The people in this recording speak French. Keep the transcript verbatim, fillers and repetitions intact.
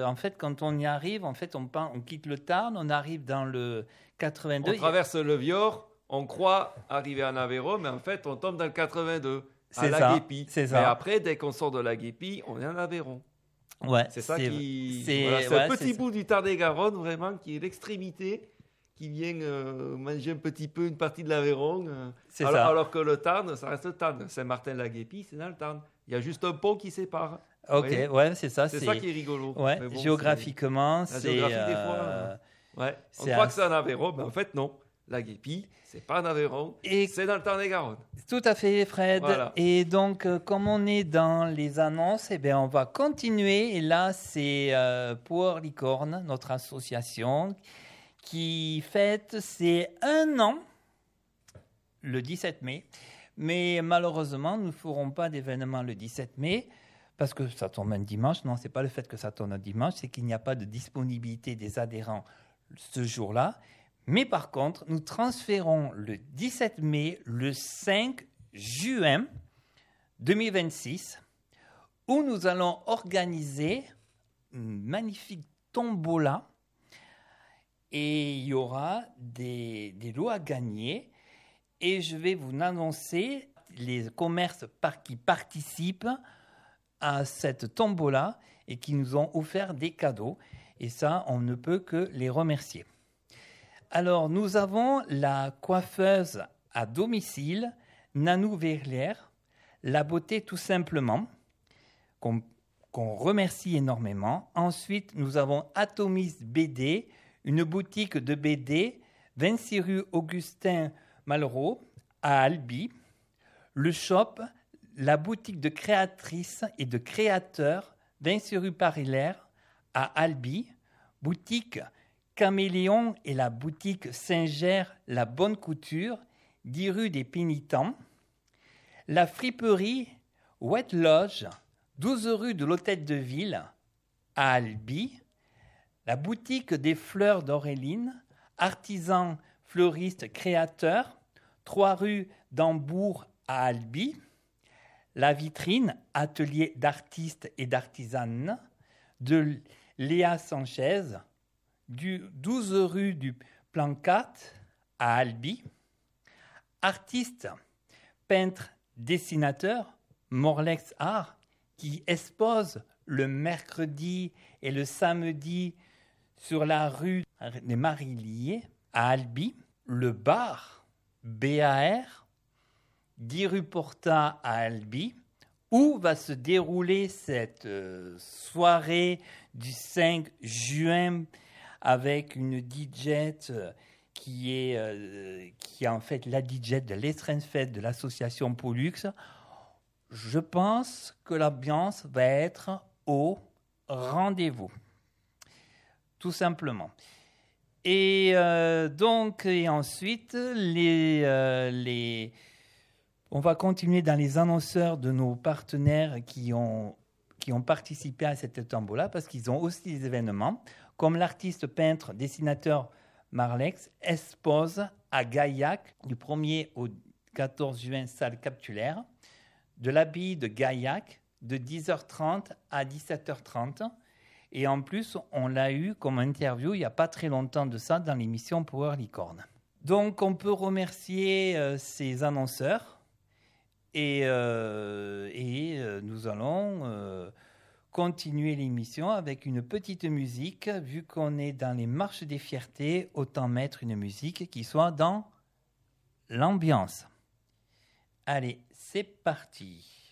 en fait, quand on y arrive, en fait, on, on quitte le Tarn, on arrive dans le quatre-vingt-deux. On traverse le Vior, on croit arriver en Aveyron, mais en fait, on tombe dans le quatre-vingt-deux, c'est à la ça, Guépie. C'est ça. Mais après, dès qu'on sort de la Guépie, on est en Aveyron. Ouais, c'est ça c'est, qui. C'est, voilà, c'est ouais, un petit c'est bout ça. du Tarn-et-Garonne, vraiment, qui est l'extrémité, qui vient euh, manger un petit peu une partie de l'Aveyron. Euh, c'est alors, ça. alors que le Tarn, ça reste le Tarn. Saint-Martin-la-Guépie, c'est dans le Tarn. Il y a juste un pont qui sépare. Ok, ouais, c'est ça. C'est, c'est ça qui est rigolo. Ouais, bon, géographiquement, c'est... c'est. La géographie, euh... des fois. Ouais. On c'est croit un... que c'est en Aveyron, mais en fait, non. La Guépie, c'est pas en Aveyron, Et... c'est dans le Tarn-et-Garonne. Tout à fait, Fred. Voilà. Et donc, euh, comme on est dans les annonces, eh bien, on va continuer. Et là, c'est euh, Power Licorne, notre association, qui fête ses un an le dix-sept mai. Mais malheureusement, nous ne ferons pas d'événement le dix-sept mai parce que ça tombe un dimanche. Non, ce n'est pas le fait que ça tombe un dimanche, c'est qu'il n'y a pas de disponibilité des adhérents ce jour-là. Mais par contre, nous transférons le dix-sept mai, le cinq juin deux mille vingt-six, où nous allons organiser une magnifique tombola et il y aura des, des lots à gagner. Et je vais vous annoncer les commerces par, qui participent à cette tombola et qui nous ont offert des cadeaux. Et ça, on ne peut que les remercier. Alors, nous avons la coiffeuse à domicile, Nanou Verlier, La Beauté tout simplement, qu'on, qu'on remercie énormément. Ensuite, nous avons Atomis B D, une boutique de B D, vingt-six rue Augustin Malraux, à Albi. Le shop, la boutique de créatrices et de créateurs, vingt-six rue Paris-Lair, à Albi. Boutique Caméléon et la boutique Saint-Ger, la Bonne Couture, dix rue des Pénitents. La friperie Wet Lodge, douze rue de l'Hôtel de Ville, à Albi. La boutique des fleurs d'Auréline, artisan fleuriste créateur, trois rue d'Hambourg à Albi. La vitrine, atelier d'artistes et d'artisanes, de Léa Sanchez, du douze rue du Plan quatre à Albi. Artiste, peintre, dessinateur, Morlex Art, qui expose le mercredi et le samedi sur la rue des Marilliers à Albi. Le bar, B A R, dix rue Porta à Albi, où va se dérouler cette euh, soirée du cinq juin avec une D J qui est, euh, qui est en fait la D J de l'Extreme Fête de l'association Pollux. Je pense que l'ambiance va être au rendez-vous, tout simplement. Et euh, donc, et ensuite, les, euh, les, on va continuer dans les annonceurs de nos partenaires qui ont, qui ont participé à cette tombola parce qu'ils ont aussi des événements, comme l'artiste peintre dessinateur Marlex expose à Gaillac du premier au quatorze juin, salle capitulaire, de l'abbaye de Gaillac de dix heures trente à dix-sept heures trente. Et en plus, on l'a eu comme interview il n'y a pas très longtemps de ça dans l'émission Power Licorne. Donc, on peut remercier euh, ces annonceurs et, euh, et euh, nous allons euh, continuer l'émission avec une petite musique. Vu qu'on est dans les marches des fiertés, autant mettre une musique qui soit dans l'ambiance. Allez, c'est parti.